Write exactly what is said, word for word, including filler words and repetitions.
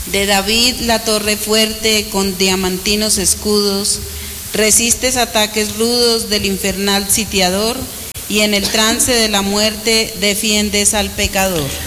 De David la torre fuerte con diamantinos escudos, resistes ataques rudos del infernal sitiador, y en el trance de la muerte defiendes al pecador.